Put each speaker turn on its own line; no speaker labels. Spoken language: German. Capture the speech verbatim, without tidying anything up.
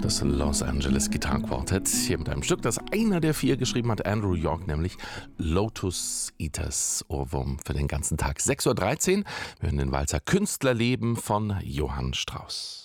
Das Los Angeles Gitarrenquartett hier mit einem Stück, das einer der vier geschrieben hat, Andrew York, nämlich Lotus Eaters, Ohrwurm für den ganzen Tag. sechs Uhr dreizehn, wir hören den Walzer Künstlerleben von Johann Strauss.